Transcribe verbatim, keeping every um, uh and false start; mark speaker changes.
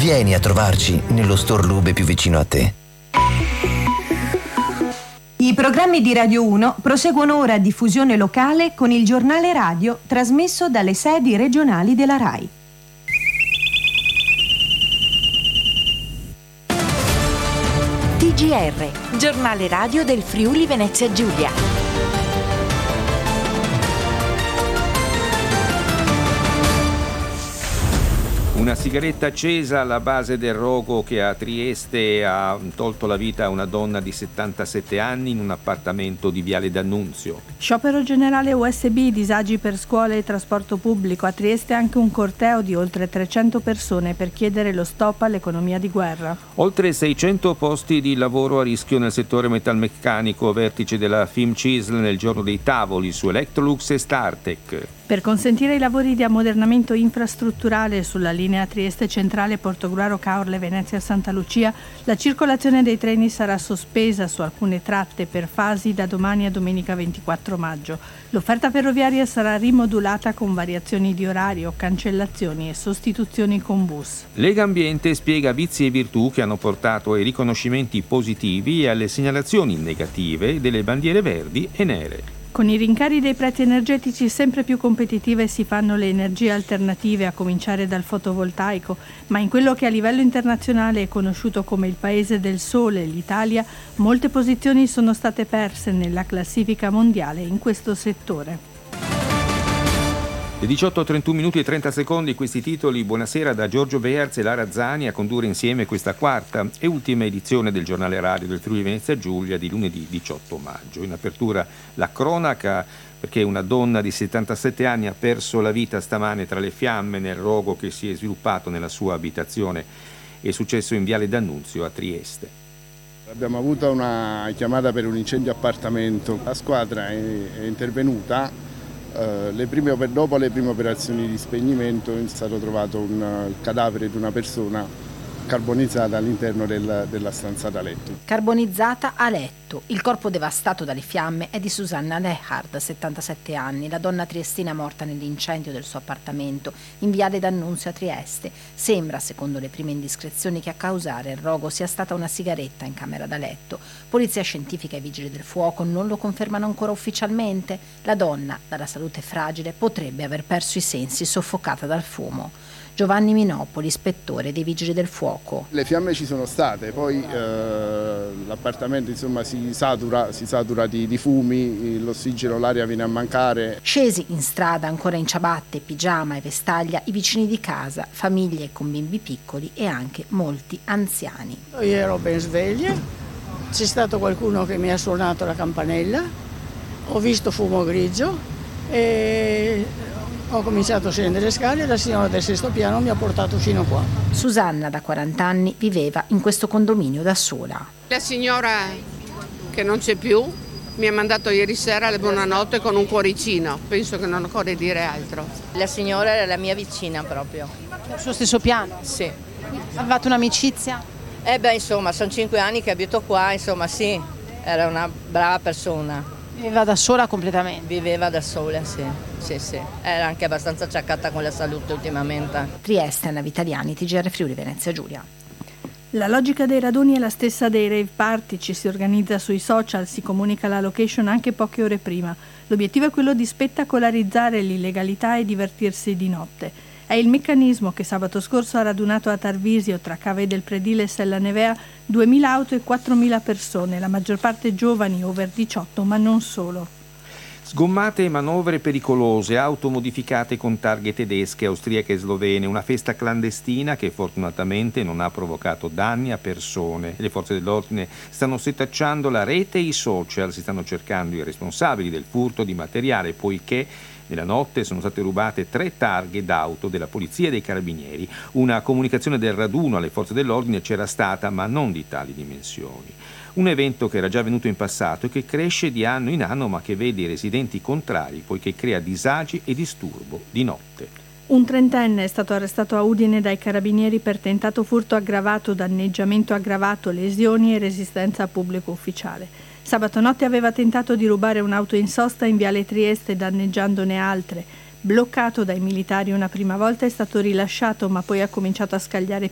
Speaker 1: Vieni a trovarci nello store Lube più vicino a te.
Speaker 2: I programmi di Radio uno proseguono ora a diffusione locale con il giornale radio trasmesso dalle sedi regionali della RAI.
Speaker 3: T G R, giornale radio del Friuli Venezia Giulia.
Speaker 4: Una sigaretta accesa alla base del rogo che a Trieste ha tolto la vita a una donna di settantasette anni in un appartamento di Viale D'Annunzio.
Speaker 5: Sciopero generale U S B, disagi per scuole e trasporto pubblico. A Trieste anche un corteo di oltre trecento persone per chiedere lo stop all'economia di guerra.
Speaker 4: Oltre seicento posti di lavoro a rischio nel settore metalmeccanico, vertice della Fimcisl nel giorno dei tavoli su Electrolux e Startec.
Speaker 5: Per consentire i lavori di ammodernamento infrastrutturale sulla linea Trieste Centrale Portogruaro Caorle Venezia Santa Lucia, la circolazione dei treni sarà sospesa su alcune tratte per fasi da domani a domenica ventiquattro maggio. L'offerta ferroviaria sarà rimodulata con variazioni di orario, cancellazioni e sostituzioni con bus.
Speaker 4: Lega Ambiente spiega vizi e virtù che hanno portato ai riconoscimenti positivi e alle segnalazioni negative delle bandiere verdi e nere.
Speaker 5: Con i rincari dei prezzi energetici sempre più competitive si fanno le energie alternative, a cominciare dal fotovoltaico, ma in quello che a livello internazionale è conosciuto come il paese del sole, l'Italia, molte posizioni sono state perse nella classifica mondiale in questo settore.
Speaker 4: Le diciotto, trentuno minuti e trenta secondi, questi titoli. Buonasera da Giorgio Bearz e Lara Zani a condurre insieme questa quarta e ultima edizione del giornale radio del Friuli Venezia Giulia di lunedì diciotto maggio. In apertura la cronaca, perché una donna di settantasette anni ha perso la vita stamane tra le fiamme nel rogo che si è sviluppato nella sua abitazione. È successo in Viale D'Annunzio a Trieste.
Speaker 6: Abbiamo avuto una chiamata per un incendio appartamento. La squadra è, è intervenuta. Uh, le prime, dopo le prime operazioni di spegnimento è stato trovato un, uh, il cadavere di una persona carbonizzata all'interno del, della stanza da letto.
Speaker 7: Carbonizzata a letto. Il corpo devastato dalle fiamme è di Susanna Lehard, settantasette anni, la donna triestina morta nell'incendio del suo appartamento in Viale D'Annunzio a Trieste. Sembra, secondo le prime indiscrezioni, che a causare il rogo sia stata una sigaretta in camera da letto. Polizia scientifica e vigili del fuoco non lo confermano ancora ufficialmente. La donna, dalla salute fragile, potrebbe aver perso i sensi soffocata dal fumo. Giovanni Minopoli, ispettore dei vigili del fuoco.
Speaker 6: Le fiamme ci sono state, poi eh, l'appartamento insomma si satura, si satura di, di fumi, l'ossigeno, l'aria viene a mancare.
Speaker 7: Scesi in strada ancora in ciabatte, pigiama e vestaglia i vicini di casa, famiglie con bimbi piccoli e anche molti anziani.
Speaker 8: Io ero ben sveglia, c'è stato qualcuno che mi ha suonato la campanella, ho visto fumo grigio e ho cominciato a scendere le scale e la signora del sesto piano mi ha portato fino qua.
Speaker 7: Susanna, da quaranta anni, viveva in questo condominio da sola.
Speaker 9: La signora che non c'è più mi ha mandato ieri sera le buonanotte con un cuoricino. Penso che non occorre dire altro.
Speaker 10: La signora era la mia vicina proprio.
Speaker 11: Sul suo stesso piano?
Speaker 10: Sì.
Speaker 11: Avevate un'amicizia?
Speaker 10: Eh beh, insomma, sono cinque anni che abito qua, insomma, sì, era una brava persona.
Speaker 11: Viveva da sola completamente?
Speaker 10: Viveva da sola, sì, sì, sì. Era anche abbastanza acciaccata con la salute ultimamente.
Speaker 7: Trieste, Anna Vitaliani, T G R Friuli Venezia Giulia.
Speaker 5: La logica dei raduni è la stessa dei rave party, ci si organizza sui social, si comunica la location anche poche ore prima. L'obiettivo è quello di spettacolarizzare l'illegalità e divertirsi di notte. È il meccanismo che sabato scorso ha radunato a Tarvisio, tra Cave del Predile e Sella Nevea, duemila auto e quattromila persone, la maggior parte giovani, over diciotto, ma non solo.
Speaker 4: Sgommate e manovre pericolose, auto modificate con targhe tedesche, austriache e slovene, una festa clandestina che fortunatamente non ha provocato danni a persone. Le forze dell'ordine stanno setacciando la rete e i social, si stanno cercando i responsabili del furto di materiale, poiché nella notte sono state rubate tre targhe d'auto della polizia e dei carabinieri. Una comunicazione del raduno alle forze dell'ordine c'era stata, ma non di tali dimensioni. Un evento che era già avvenuto in passato e che cresce di anno in anno, ma che vede i residenti contrari, poiché crea disagi e disturbo di notte.
Speaker 5: Un trentenne è stato arrestato a Udine dai carabinieri per tentato furto aggravato, danneggiamento aggravato, lesioni e resistenza a pubblico ufficiale. Sabato notte aveva tentato di rubare un'auto in sosta in Viale Trieste, danneggiandone altre. Bloccato dai militari una prima volta, è stato rilasciato, ma poi ha cominciato a scagliare